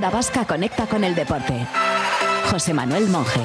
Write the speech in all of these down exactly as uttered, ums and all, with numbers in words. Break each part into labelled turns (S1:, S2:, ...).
S1: Onda Vasca conecta con el deporte. José Manuel Monje.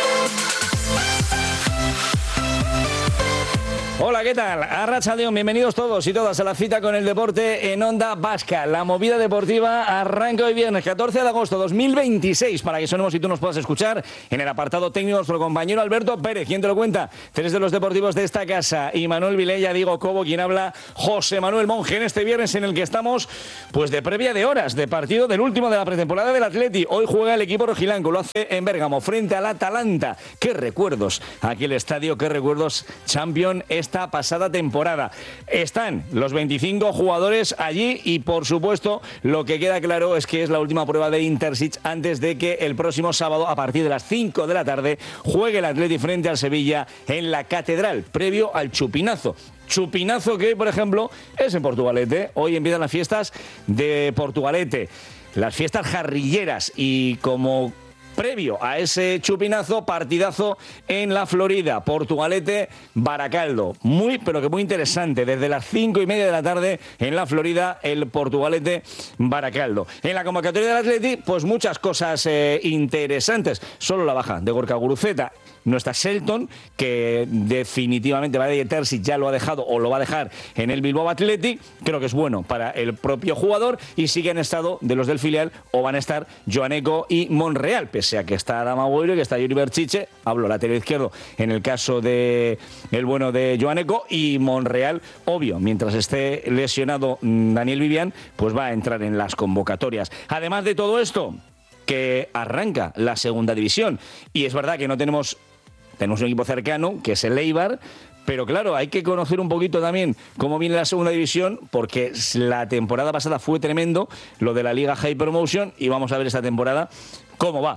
S2: Hola, ¿qué tal? Arratsaldeon, bienvenidos todos y todas a la cita con el deporte en Onda Vasca. La movida deportiva arranca hoy viernes catorce de agosto de dos mil veintiséis, para que sonemos y tú nos puedas escuchar en el apartado técnico nuestro compañero Alberto Pérez. ¿Quién te lo cuenta? Tres de los deportivos de esta casa, y Manuel Vilella, Diego Cobo, quien habla, José Manuel Monje, en este viernes en el que estamos pues de previa de horas de partido del último de la pretemporada del Atleti. Hoy juega el equipo rojilanco, lo hace en Bérgamo frente al Atalanta. Qué recuerdos aquel estadio, qué recuerdos Champions esta pasada temporada. Están los veinticinco jugadores allí y, por supuesto, lo que queda claro es que es la última prueba de Intersic antes de que el próximo sábado, a partir de las cinco de la tarde, juegue el Atleti frente al Sevilla en la Catedral, previo al chupinazo. Chupinazo que, por ejemplo, es en Portugalete. Hoy empiezan las fiestas de Portugalete, las fiestas jarrilleras, y como previo a ese chupinazo, partidazo en la Florida, Portugalete, Baracaldo. Muy, pero que muy interesante. Desde las cinco y media de la tarde en la Florida, el Portugalete, Baracaldo. En la convocatoria del Atleti, pues muchas cosas eh, interesantes. Solo la baja de Gorka Guruceta. No está Shelton, que definitivamente va de Terzic, ya lo ha dejado o lo va a dejar en el Bilbao Athletic. Creo que es bueno para el propio jugador, y sí que han estado de los del filial, o van a estar Joaneco y Monreal, pese a que está Adama Boiro y que está Yuri Berchiche. Hablo lateral izquierdo en el caso de el bueno de Joaneco, y Monreal, obvio, mientras esté lesionado Daniel Vivian, pues va a entrar en las convocatorias. Además de todo esto, que arranca la segunda división, y es verdad que no tenemos Tenemos un equipo cercano, que es el Eibar, pero claro, hay que conocer un poquito también cómo viene la segunda división, porque la temporada pasada fue tremendo lo de la Liga High Promotion, y vamos a ver esta temporada cómo va.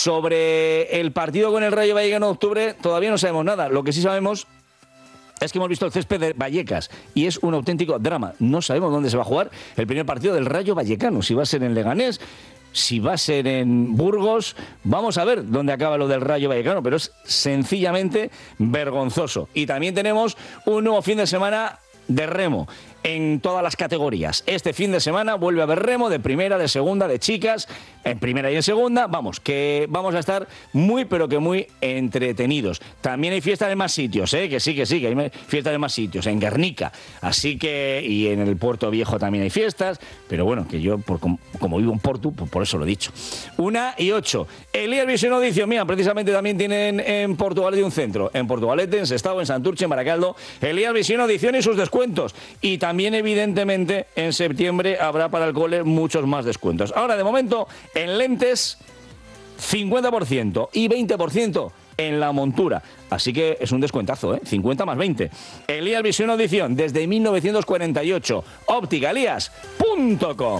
S2: Sobre el partido con el Rayo Vallecano de octubre todavía no sabemos nada. Lo que sí sabemos es que hemos visto el césped de Vallecas y es un auténtico drama. No sabemos dónde se va a jugar el primer partido del Rayo Vallecano, si va a ser en Leganés, si va a ser en Burgos. Vamos a ver dónde acaba lo del Rayo Vallecano, pero es sencillamente vergonzoso. Y también tenemos un nuevo fin de semana de remo en todas las categorías. Este fin de semana vuelve a haber remo de primera, de segunda, de chicas, en primera y en segunda. Vamos, que vamos a estar muy, pero que muy entretenidos. También hay fiestas en más sitios, ¿eh? que sí, que sí, que hay fiestas en más sitios, en Guernica. Así que, y en el Puerto Viejo también hay fiestas, pero bueno, que yo, por, como, como vivo en Porto, pues por eso lo he dicho. Una y ocho. Elías Vision Audición, mira, precisamente también tienen en Portugalete un centro. En Portugalete, en Sestao, en Santurce, en Baracaldo. Elías Vision Audición y sus descuentos. Y también También, evidentemente, en septiembre habrá para el cole muchos más descuentos. Ahora, de momento, en lentes, cincuenta por ciento y veinte por ciento en la montura. Así que es un descuentazo, ¿eh? cincuenta más veinte. Elías Visión Audición, desde mil novecientos cuarenta y ocho. óptica elías punto com.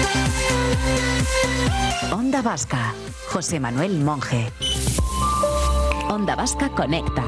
S1: Onda Vasca. José Manuel Monje. Onda Vasca conecta.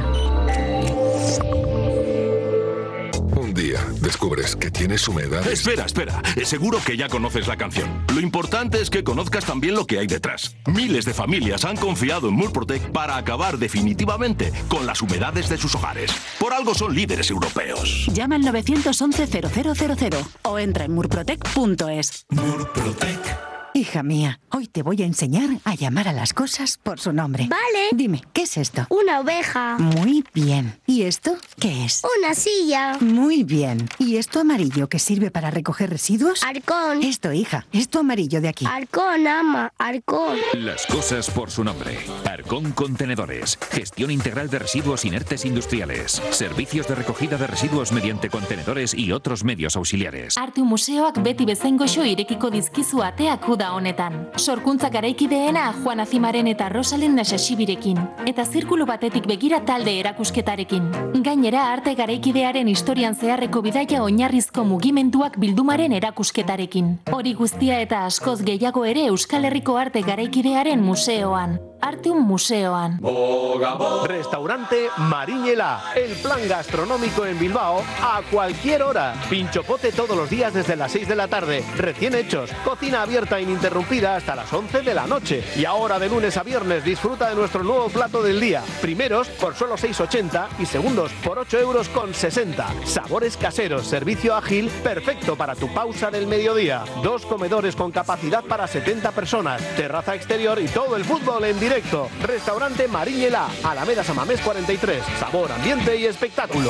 S3: Descubres que tienes humedad.
S4: Espera, espera. Seguro que ya conoces la canción. Lo importante es que conozcas también lo que hay detrás. Miles de familias han confiado en Murprotec para acabar definitivamente con las humedades de sus hogares. Por algo son líderes europeos.
S1: Llama al nueve once cero cero cero cero o entra en murprotec punto es.
S5: Murprotec. Hija mía, hoy te voy a enseñar a llamar a las cosas por su nombre.
S6: Vale.
S5: Dime, ¿qué es esto?
S6: Una oveja.
S5: Muy bien. ¿Y esto qué es?
S6: Una silla.
S5: Muy bien. ¿Y esto amarillo que sirve para recoger residuos?
S6: Arcón.
S5: Esto, hija, esto amarillo de aquí.
S6: Arcón, ama, Arcón.
S7: Las cosas por su nombre. Arcón Contenedores. Gestión integral de residuos inertes industriales. Servicios de recogida de residuos mediante contenedores y otros medios auxiliares.
S8: Artu museoak beti bezaingoxo irekiko dizkizu ateak uda honetan. Sorkuntza garaikideena Juan Azimaren eta Rosalen Nasaxibirekin. Eta zirkulu batetik begira talde erakusketarekin. Gainera, arte garaikidearen historian zeharreko bidaia oinarrizko mugimenduak bildumaren erakusketarekin. Hori guztia eta askoz gehiago ere Euskal Herriko arte garaikidearen museoan. Arteun Museoan.
S9: Restaurante Mariñela, el plan gastronómico en Bilbao a cualquier hora. Pinchopote todos los días desde las seis de la tarde, recién hechos, cocina abierta ininterrumpida hasta las once de la noche. Y ahora de lunes a viernes disfruta de nuestro nuevo plato del día. Primeros por solo seis ochenta y segundos por ocho euros con sesenta. Sabores caseros, servicio ágil, perfecto para tu pausa del mediodía. Dos comedores con capacidad para setenta personas, terraza exterior y todo el fútbol en directo. Restaurante Mariñela, Alameda Samamés cuarenta y tres. Sabor, ambiente y espectáculo.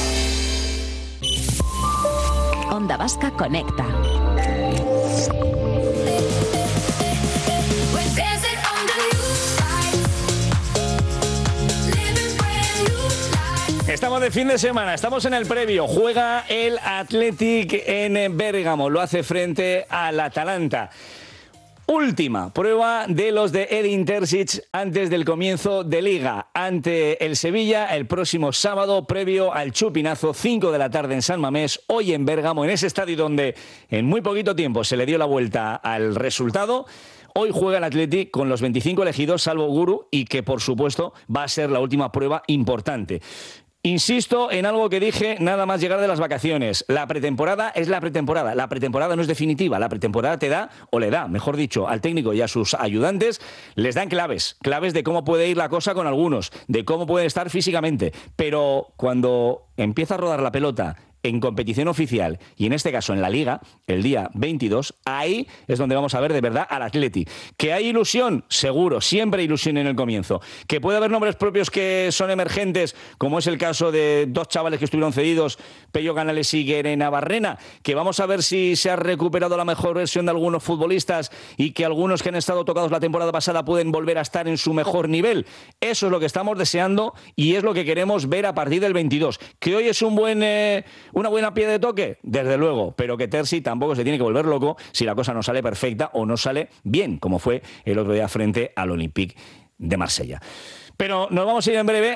S1: Onda Vasca conecta.
S2: Estamos de fin de semana, estamos en el previo. Juega el Athletic en Bérgamo, lo hace frente al Atalanta. Última prueba de los de Edin Terzic antes del comienzo de Liga. Ante el Sevilla el próximo sábado, previo al chupinazo, cinco de la tarde en San Mamés, hoy en Bérgamo, en ese estadio donde en muy poquito tiempo se le dio la vuelta al resultado. Hoy juega el Athletic con los veinticinco elegidos, salvo Guru, y que por supuesto va a ser la última prueba importante. Insisto en algo que dije nada más llegar de las vacaciones. La pretemporada es la pretemporada. La pretemporada no es definitiva. La pretemporada te da, o le da, mejor dicho, al técnico y a sus ayudantes, les dan claves. Claves de cómo puede ir la cosa con algunos, de cómo pueden estar físicamente. Pero cuando empieza a rodar la pelota en competición oficial, y en este caso en la Liga, el día veintidós, ahí es donde vamos a ver de verdad al Athletic. ¿Que hay ilusión? Seguro, siempre hay ilusión en el comienzo. ¿Que puede haber nombres propios que son emergentes, como es el caso de dos chavales que estuvieron cedidos, Pello Canales y Guerena Barrena? ¿Que vamos a ver si se ha recuperado la mejor versión de algunos futbolistas y que algunos que han estado tocados la temporada pasada pueden volver a estar en su mejor nivel? Eso es lo que estamos deseando y es lo que queremos ver a partir del veintidós. ¿Que hoy es un buen... Eh, ¿Una buena pie de toque? Desde luego, pero que Terzic tampoco se tiene que volver loco si la cosa no sale perfecta o no sale bien, como fue el otro día frente al Olympique de Marsella. Pero nos vamos a ir en breve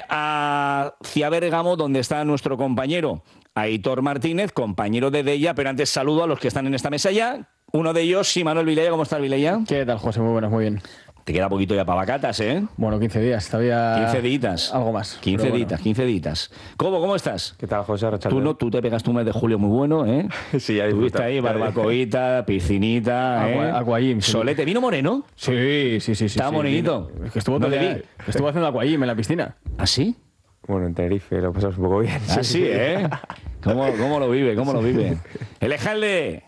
S2: hacia Bérgamo, donde está nuestro compañero Aitor Martínez, compañero de Deia, pero antes saludo a los que están en esta mesa ya. Uno de ellos, sí, Manuel Vilella. ¿Cómo estás, Vilella?
S10: ¿Qué tal, José? Muy buenas, muy bien.
S2: Te queda poquito ya para vacatas, ¿eh?
S10: Bueno, quince días, todavía...
S2: quince días.
S10: Algo más.
S2: quince días, bueno. quince días. ¿Cómo, cómo estás?
S11: ¿Qué tal, José?
S2: Tú, no, tú te pegaste un mes de julio muy bueno, ¿eh?
S11: Sí, ya
S2: Tuviste ahí barbacoita, piscinita, ¿eh?
S10: Aquagym. Sí.
S2: Solete. ¿Vino moreno?
S10: Sí, sí, sí.
S2: Estaba
S10: sí,
S2: morenito.
S10: Es que estuvo,
S2: no
S10: todavía, le vi. Estuvo haciendo aquagym en la piscina.
S2: ¿Ah, sí?
S11: Bueno, en Tenerife lo pasamos un poco bien.
S2: Ah, sí, ¿eh? ¿Cómo, cómo lo vive? ¿Cómo lo vive? Elejalde.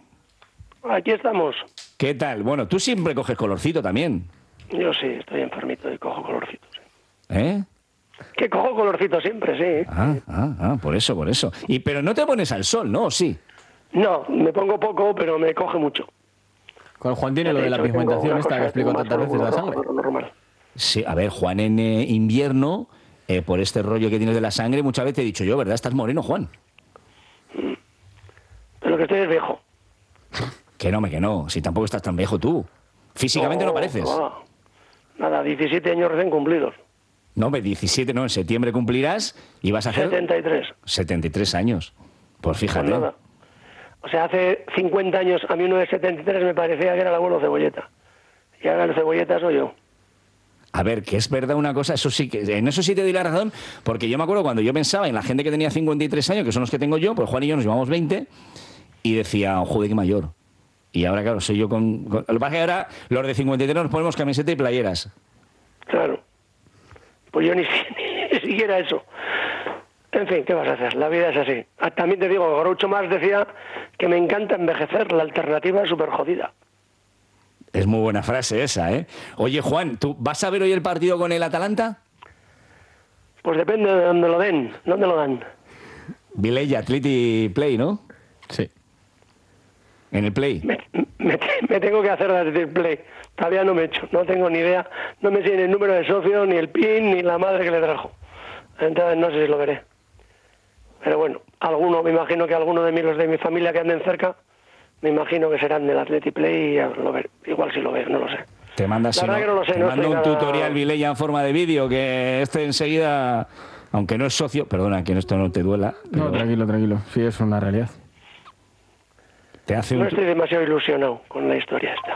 S12: Aquí estamos.
S2: ¿Qué tal? Bueno, tú siempre coges colorcito también.
S12: Yo sí, estoy enfermito y cojo colorcito, sí.
S2: ¿Eh?
S12: Que cojo colorcito siempre, sí.
S2: Ah, ah, ah, por eso, por eso. Y pero no te pones al sol, ¿no? ¿Sí?
S12: No, me pongo poco, pero me coge mucho.
S10: Con Juan tiene lo de la pigmentación esta que explico tantas veces de la sangre.
S12: Normal.
S2: Sí, a ver, Juan, en eh, invierno, eh, por este rollo que tienes de la sangre, muchas veces te he dicho yo, ¿verdad? Estás moreno, Juan.
S12: Pero que estoy es viejo.
S2: Que no, me que no. Si tampoco estás tan viejo tú. Físicamente no, no pareces.
S12: No. Nada, diecisiete años recién cumplidos.
S2: No, diecisiete no, en septiembre cumplirás y vas a hacer...
S12: setenta y tres.
S2: setenta y tres años. Pues fíjate.
S12: Pues nada. O sea, hace cincuenta años a mí uno de setenta y tres me parecía que era el abuelo Cebolleta. Y ahora el Cebolleta soy yo.
S2: A ver, que es verdad una cosa, eso sí que en eso sí te doy la razón, porque yo me acuerdo cuando yo pensaba en la gente que tenía cincuenta y tres años, que son los que tengo yo, pues Juan y yo nos llevamos veinte, y decía, oh, joder, qué mayor. Y ahora, claro, soy yo con... con... Lo que pasa es que ahora los de cincuenta y tres nos ponemos camiseta y playeras.
S12: Claro. Pues yo ni, ni, ni siquiera eso. En fin, ¿qué vas a hacer? La vida es así. También te digo, Groucho Marx decía que me encanta envejecer, la alternativa es súper jodida.
S2: Es muy buena frase esa, ¿eh? Oye, Juan, ¿tú vas a ver hoy el partido con el Atalanta?
S12: Pues depende de dónde lo den. ¿Dónde lo dan?
S2: Vilella, Atleti Play, ¿no?
S10: Sí.
S2: ¿En el Play?
S12: Me, me, me tengo que hacer el Play. Todavía no me he hecho, no tengo ni idea. No me sé ni el número de socio, ni el PIN, ni la madre que le trajo. Entonces no sé si lo veré. Pero bueno, alguno, me imagino que alguno de mí, los de mi familia que anden cerca, me imagino que serán del Athletic Play y lo veré. Igual si lo veo, no lo sé.
S2: Te manda, si no, que no lo sé, te no manda un nada... tutorial, Vilella, en forma de vídeo, que este enseguida, aunque no es socio, perdona, que esto no te duela. Pero...
S10: No, tranquilo, tranquilo. Sí, es una realidad.
S2: Te hace
S12: no
S2: un...
S12: estoy demasiado ilusionado con la historia esta.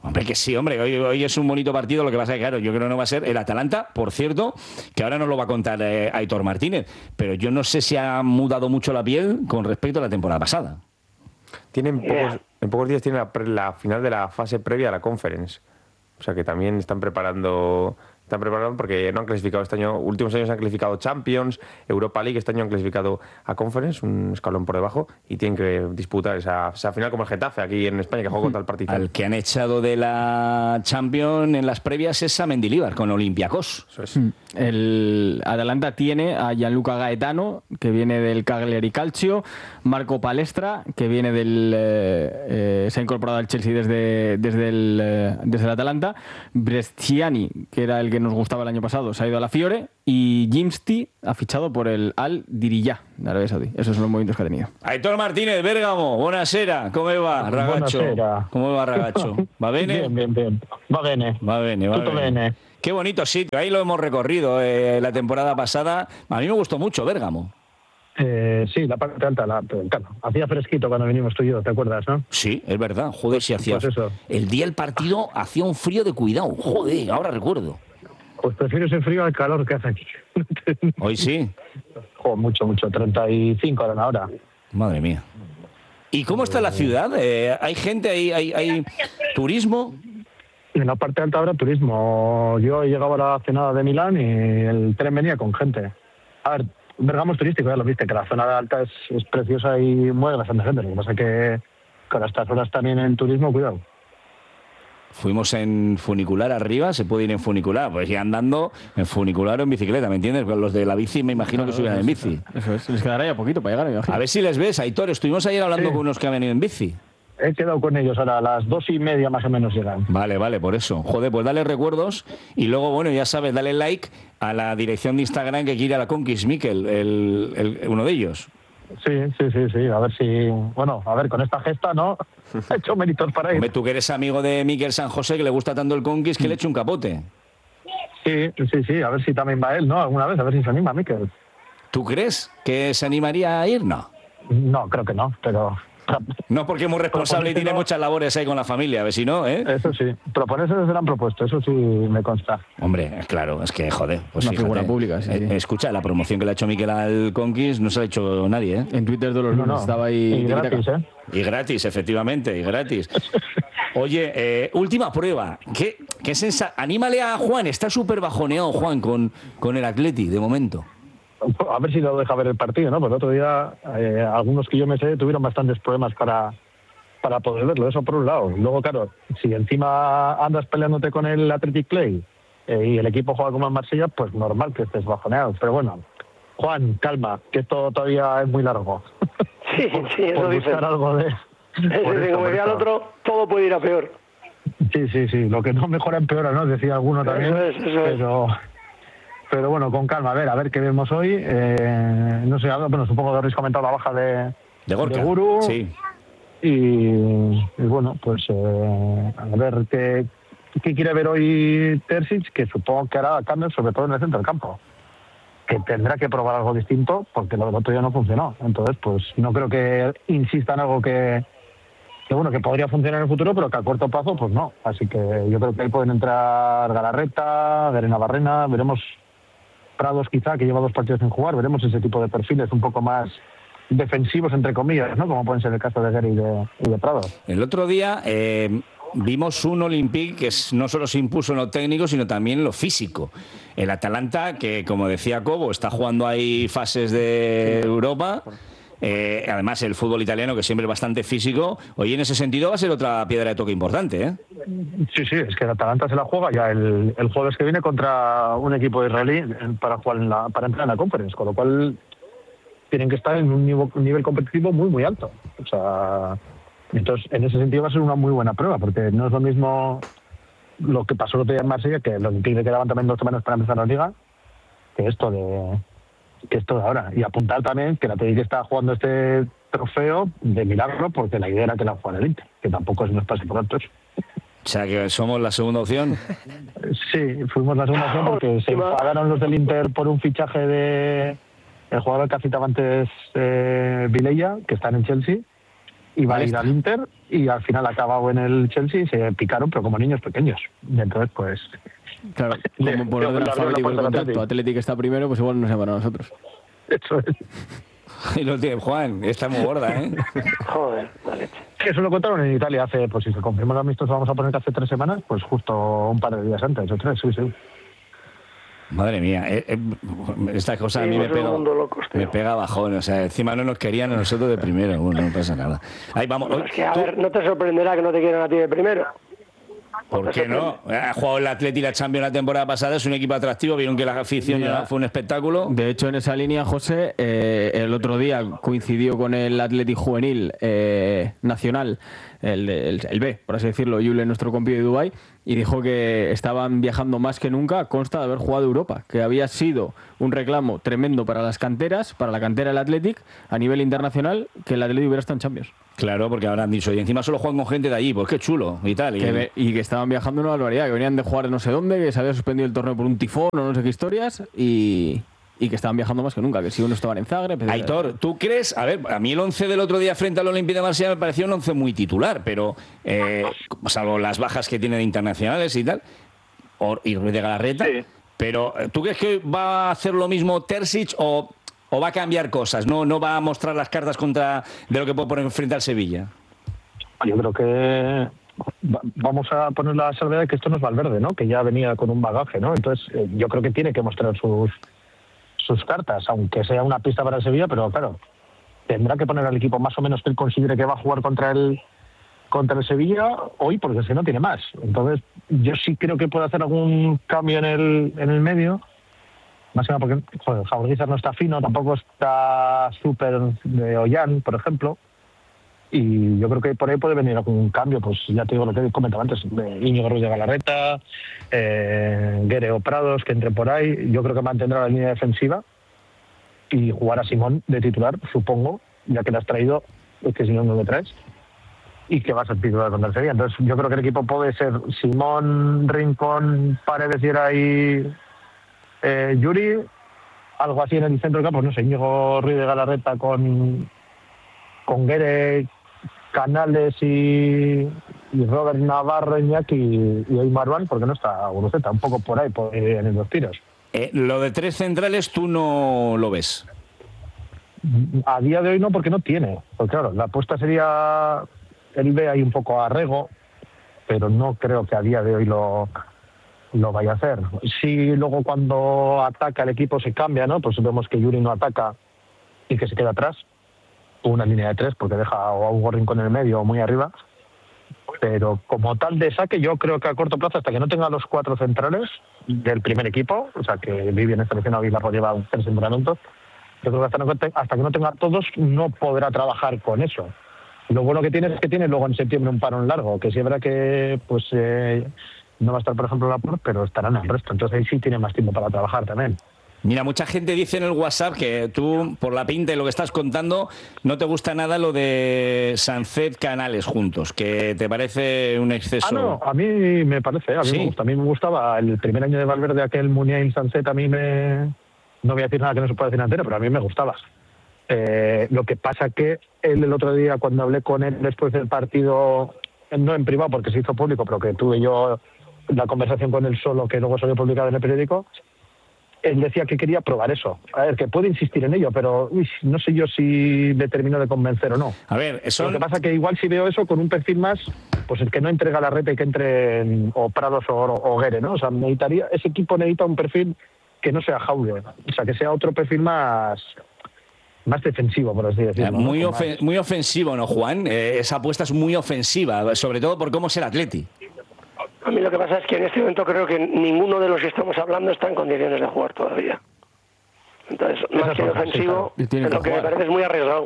S2: Hombre, que sí, hombre, hoy, hoy es un bonito partido, lo que pasa es que, claro, yo creo que no va a ser el Atalanta, por cierto, que ahora nos lo va a contar eh, Aitor Martínez, pero yo no sé si ha mudado mucho la piel con respecto a la temporada pasada.
S11: Tienen pocos, en pocos días tienen la, la final de la fase previa a la Conference, o sea que también están preparando... Están preparados porque no han clasificado este año. Últimos años han clasificado Champions, Europa League. Este año han clasificado a Conference, un escalón por debajo, y tienen que disputar esa, esa final como el Getafe aquí en España, que juega contra el Partizan.
S2: Al que han echado de la Champions en las previas es a Mendilibar con Olympiacos.
S11: Eso es.
S10: El Atalanta tiene a Gianluca Gaetano, que viene del Cagliari Calcio, Marco Palestra, que viene del eh, eh, se ha incorporado al Chelsea desde desde el eh, desde el Atalanta, Bresciani, que era el que nos gustaba el año pasado, se ha ido a la Fiore, y Jimsti ha fichado por el Al Diriyah de Arabia Saudí. Esos son los movimientos que ha tenido.
S2: Aitor Martínez, Bérgamo, buonasera, come va, ragazzo?
S13: Buonasera.
S2: ¿Cómo va, ragazzo? ¿Va bene?
S13: Bien, bien, bien. Va bene.
S2: Va bene, va
S13: Tutto
S2: bene.
S13: bene.
S2: Qué bonito sitio, ahí lo hemos recorrido eh, la temporada pasada. A mí me gustó mucho Bérgamo.
S13: Eh, sí, la parte alta, la, claro, hacía fresquito cuando vinimos tú y yo, ¿te acuerdas, no?
S2: Sí, es verdad, joder, si hacía...
S13: Pues eso.
S2: El día del partido hacía un frío de cuidado, joder, ahora recuerdo.
S13: Pues prefiero ese frío al calor que hace aquí.
S2: Hoy sí.
S13: Joder, mucho, mucho, treinta y cinco eran ahora.
S2: Madre mía. ¿Y cómo está la ciudad? Eh, ¿Hay gente, hay, hay, hay turismo?
S13: En la parte alta habrá turismo. Yo llegaba a la cenada de Milán y el tren venía con gente. A ver, Bérgamo es turístico, ya lo viste, que la zona alta es, es preciosa y mueve bastante gente. Lo que pasa es que con estas horas también en turismo, cuidado.
S2: Fuimos en funicular arriba, se puede ir en funicular, pues ir andando en funicular o en bicicleta, ¿me entiendes? Con los de la bici me imagino que subirán en bici.
S10: Eso es, les quedará ya poquito para llegar, me imagino.
S2: A ver si les ves, Aitor, estuvimos ayer hablando
S13: Sí.
S2: con unos que han venido en bici.
S13: He quedado con ellos ahora, a las dos y media más o menos llegan.
S2: Vale, vale, por eso. Joder, pues dale recuerdos y luego, bueno, ya sabes, dale like a la dirección de Instagram que quiere a la Conquist Miquel, el, el, uno de ellos.
S13: Sí, sí, sí, sí, a ver si... Bueno, a ver, con esta gesta, ¿no? He hecho méritos para ir.
S2: Hombre, tú que eres amigo de Miquel San José, que le gusta tanto el Conquist, que le eche un capote.
S13: Sí, sí, sí, a ver si también va él, ¿no? Alguna vez, a ver si se anima, Miquel.
S2: ¿Tú crees que se animaría a ir? No.
S13: No, creo que no, pero...
S2: No, porque es muy responsable y tiene muchas labores ahí con la familia, a ver si no, ¿eh?
S13: Eso sí, proponerse se lo han propuesto, eso sí me consta.
S2: Hombre, claro, es que, joder, pues
S10: Una
S2: fíjate,
S10: figura pública, sí,
S2: eh,
S10: sí.
S2: Escucha, la promoción que le ha hecho Miquel al Conquist no se la ha hecho nadie, ¿eh?
S10: En Twitter todos los
S13: No,
S10: lunes
S13: no,
S10: estaba ahí...
S13: y gratis, ¿eh?
S2: Y gratis, efectivamente, y gratis. Oye, eh, última prueba. ¿Qué, qué sensa... Anímale a Juan, está súper bajoneado Juan con, con el Atleti, de momento.
S13: A ver si lo deja ver el partido, ¿no? Porque el otro día eh, algunos que yo me sé tuvieron bastantes problemas para, para poder verlo, eso por un lado. Luego, claro, si encima andas peleándote con el Athletic Club eh, y el equipo juega como en Marsella, pues normal que estés bajoneado. Pero bueno, Juan, calma, que esto todavía es muy largo.
S12: Sí, sí, eso
S13: por
S12: dicen.
S13: buscar algo de...
S12: Ese
S13: por
S12: dice,
S13: esto,
S12: como
S13: por
S12: decía el
S13: esto.
S12: otro, todo puede ir a peor.
S13: Sí, sí, sí, lo que no mejora empeora, ¿no? Decía alguno también.
S12: Eso es, eso es.
S13: pero, pero bueno, con calma, a ver, a ver qué vemos hoy. Eh, no sé, bueno, supongo que habréis comentado la baja de,
S2: De Gorka.
S13: Guru.
S2: Sí.
S13: Y, y bueno, pues eh, a ver qué, qué quiere ver hoy Terzic, que supongo que hará cambios, sobre todo en el centro del campo. Que tendrá que probar algo distinto porque lo del otro día no funcionó. Entonces, pues no creo que insista en algo que, que bueno que podría funcionar en el futuro, pero que a corto plazo, pues no. Así que yo creo que ahí pueden entrar Galarreta, Verena Barrena, veremos Prados quizá, que lleva dos partidos sin jugar, veremos ese tipo de perfiles un poco más defensivos, entre comillas, ¿no? Como pueden ser el caso de Guerra y de, y de Prados.
S2: El otro día eh, vimos un Olympique que es- no solo se impuso en lo técnico, sino también en lo físico. El Atalanta, que como decía Cobo, está jugando ahí fases de Europa. Eh, además, el fútbol italiano, que siempre es bastante físico, hoy en ese sentido va a ser otra piedra de toque importante, ¿eh?
S13: Sí, sí, es que el Atalanta se la juega ya el, el jueves que viene contra un equipo israelí eh, para jugar en la, para entrar en la Conference, con lo cual tienen que estar en un nivel, un nivel competitivo muy, muy alto. O sea, entonces, en ese sentido va a ser una muy buena prueba, porque no es lo mismo lo que pasó el otro día en Marsella, que los Olympique quedaban también dos semanas para empezar la liga, que esto de que esto de ahora. Y apuntar también que la T D está jugando este trofeo de milagro, porque la idea era que la jugara el Inter, que tampoco es un espacio por alto eso.
S2: O sea, que somos la segunda opción.
S13: Sí, fuimos la segunda opción porque se enfadaron los del Inter por un fichaje de el jugador que citaba antes, eh, Vilella, que está en el Chelsea, iba a ir al Inter y al final ha acabado en el Chelsea y se picaron, pero como niños pequeños. Y entonces, pues...
S10: Claro, como por orden alfabético el contacto, Atlético está primero, pues igual no se van a nosotros.
S13: Eso es.
S2: Y lo tiene Juan, está muy gorda, ¿eh?
S12: Joder, vale.
S13: Eso lo contaron en Italia hace, pues si se confirmó el amistoso, vamos a poner que hace tres semanas, pues justo un par de días antes, o tres, sí, sí.
S2: Madre mía, eh, eh, esta cosa sí, a mí me pega, locos, me pega bajón, o sea, encima no nos querían a nosotros de primero, bueno, no pasa nada. Ahí vamos.
S12: No, es que, a ¿tú? ver, no te sorprenderá que no te quieran a ti de primero.
S2: ¿Por qué no? Ha jugado el Atleti y la Champions la temporada pasada, es un equipo atractivo, vieron que la afición Mira, fue un espectáculo.
S10: De hecho, en esa línea, José, eh, el otro día coincidió con el Atleti juvenil eh, nacional, el, el, el B, por así decirlo, Yule, nuestro compi de Dubái, y dijo que estaban viajando más que nunca a consta de haber jugado Europa, que había sido un reclamo tremendo para las canteras, para la cantera del Athletic, a nivel internacional, que el Athletic hubiera estado en Champions.
S2: Claro, porque habrán dicho, y encima solo juegan con gente de allí, pues qué chulo, y tal. Y
S10: que, y que estaban viajando una barbaridad, que venían de jugar no sé dónde, que se había suspendido el torneo por un tifón o no sé qué historias, y... y que estaban viajando más que nunca, que si uno estaban en Zagreb...
S2: Aitor, ¿tú crees? A ver, a mí el once del otro día frente al Olympique de Marsella me pareció un once muy titular, pero eh, salvo las bajas que tiene de internacionales y tal, o, y Ruiz de Galarreta, sí. Pero ¿tú crees que va a hacer lo mismo Terzic o, o va a cambiar cosas? ¿No, no va a mostrar las cartas contra de lo que puede poner frente al Sevilla?
S13: Yo creo que vamos a poner la salvedad de que esto no es Valverde, ¿no? Que ya venía con un bagaje, ¿no? Entonces eh, yo creo que tiene que mostrar sus... sus cartas, aunque sea una pista para el Sevilla, pero claro, tendrá que poner al equipo más o menos que él considere que va a jugar contra el contra el Sevilla hoy, porque si no tiene más. Entonces, yo sí creo que puede hacer algún cambio en el en el medio, más que nada porque, joder, Fabregas no está fino, tampoco está súper de Ollán, por ejemplo, y yo creo que por ahí puede venir algún cambio, pues ya te digo lo que comentaba antes, Íñigo Ruiz de Galarreta, eh, Guere o Prados, que entre por ahí. Yo creo que mantendrá la línea defensiva y jugar a Simón de titular, supongo, ya que le has traído, es que si no, no le traes, y que va a ser titular contra el Sevilla. Entonces yo creo que el equipo puede ser Simón, Rincón, Paredes y era ahí eh, Yuri, algo así en el centro del campo, no sé, Íñigo Ruiz de Galarreta con, con Guere, Canales y, y Robert Navarro, Iñaki y, y Marwan, porque no está Guruceta, un poco por ahí, por, en los tiros.
S2: Eh, lo de tres centrales tú no lo ves.
S13: A día de hoy no, porque no tiene. Pues claro, la apuesta sería, él ve ahí un poco a Rego, pero no creo que a día de hoy lo, lo vaya a hacer. Si luego cuando ataca el equipo se cambia, ¿no? Pues vemos que Yuri no ataca y que se queda atrás, una línea de tres, porque deja o a Hugo Rincón en el medio o muy arriba, pero como tal de saque, yo creo que a corto plazo, hasta que no tenga los cuatro centrales del primer equipo, o sea, que Vivi en esta selección Aguilar lleva tres entrenamientos, yo creo que hasta, no, hasta que no tenga todos no podrá trabajar con eso. Lo bueno que tiene es que tiene luego en septiembre un parón largo, que sí es verdad que pues eh, no va a estar, por ejemplo, Laporte, pero estarán el resto, entonces ahí sí tiene más tiempo para trabajar también.
S2: Mira, mucha gente dice en el WhatsApp que tú, por la pinta y lo que estás contando, no te gusta nada lo de Sancet Canales juntos, que te parece un exceso.
S13: Ah, no, a mí me parece, a mí ¿Sí? me gusta. A mí me gustaba el primer año de Valverde, aquel Muniain Sancet, a mí me... No voy a decir nada que no se pueda decir entero, pero a mí me gustaba. Eh, lo que pasa que él el otro día, cuando hablé con él después del partido, no en privado porque se hizo público, pero que tuve yo la conversación con él solo, que luego salió publicada en el periódico, él decía que quería probar eso. A ver, que puede insistir en ello, pero uy, no sé yo si le termino de convencer o no.
S2: A ver, eso...
S13: Lo que pasa que igual si veo eso con un perfil más, pues el que no entrega la red y que entre o Prados o, o Guere, ¿no? O sea, necesitaría, ese equipo necesita un perfil que no sea Jaule, o sea, que sea otro perfil más... más defensivo, por así decirlo.
S2: Muy,
S13: ¿no?
S2: ofen- muy ofensivo, ¿no, Juan? Eh, esa apuesta es muy ofensiva, sobre todo por cómo es el Atleti.
S12: A mí lo que pasa es que en este momento creo que ninguno de los que estamos hablando está en condiciones de jugar todavía. Entonces, más que ofensivo,
S10: sí, claro.
S12: lo que, que me parece es muy arriesgado.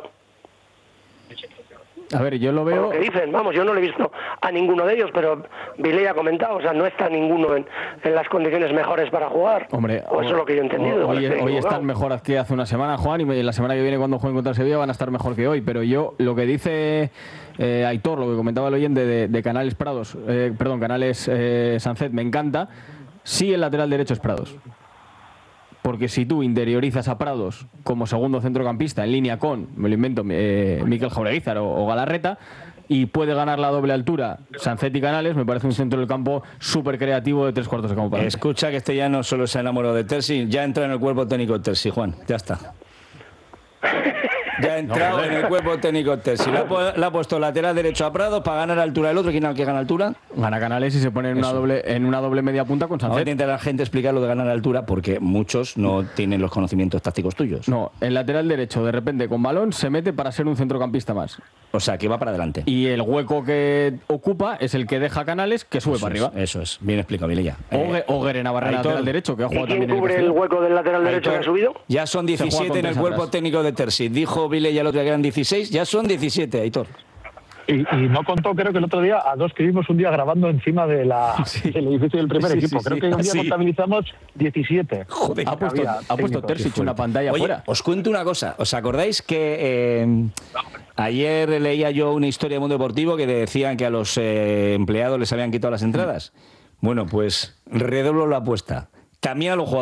S10: A ver, yo lo veo...
S12: Por lo que dicen, vamos, yo no lo he visto a ninguno de ellos, pero Viley ha comentado, o sea, no está ninguno en, en las condiciones mejores para jugar.
S10: Hombre,
S12: o eso es lo que yo he entendido.
S10: Hoy, hoy están mejor que hace una semana, Juan, y la semana que viene cuando jueguen contra Sevilla van a estar mejor que hoy. Pero yo, lo que dice eh, Aitor, lo que comentaba el oyente de, de Canales Prados, eh, perdón, Canales eh, Sancet, me encanta. Sí, el lateral derecho es Prados. porque si tú interiorizas a Prados como segundo centrocampista en línea con, me lo invento, eh, Mikel Jaureguizar o, o Galarreta, y puede ganar la doble altura Sancet y Canales, me parece un centro del campo súper creativo de tres cuartos de campo. Para
S2: Escucha que este ya no solo se ha enamorado de Terzi, ya entra en el cuerpo técnico de Terzi, Juan, ya está. Ya ha entrado no, en el cuerpo técnico Terzi. Le ha, le ha puesto lateral derecho a Prado para ganar altura el otro. ¿Quién es el que gana altura?
S10: Gana Canales y se pone en una, doble, en una doble media punta con Sancet.
S2: Ahora intenta la gente explicar lo de ganar altura porque muchos no tienen los conocimientos tácticos tuyos.
S10: No, el lateral derecho de repente con balón se mete para ser un centrocampista más.
S2: O sea, que va para adelante.
S10: Y el hueco que ocupa es el que deja Canales, que sube
S2: eso
S10: para
S2: es,
S10: arriba.
S2: Eso es, bien explicado, Vilella.
S10: Eh, Oguer en Navarra, lateral derecho, que ha jugado
S12: ¿Y quién
S10: también
S12: cubre
S10: en
S12: el, el hueco del lateral derecho
S2: Aitor,
S12: que ha subido?
S2: Ya son diecisiete en el cuerpo
S10: atrás.
S2: técnico de Terzi. Dijo Vilella el otro día que eran dieciséis, ya son diecisiete, Aitor.
S13: Y, y no contó, creo que el otro día, a dos que vimos un día grabando encima de la, sí. del edificio del primer
S10: sí,
S13: equipo.
S10: Sí,
S13: creo
S10: sí.
S13: que un día
S10: sí.
S13: contabilizamos diecisiete.
S2: Joder,
S10: ha puesto, ha puesto Terzic una pantalla
S2: Oye,
S10: afuera.
S2: Os cuento una cosa. ¿Os acordáis que eh, ayer leía yo una historia de Mundo Deportivo que decían que a los eh, empleados les habían quitado las entradas? Bueno, pues redoblo la apuesta. También a los jugadores.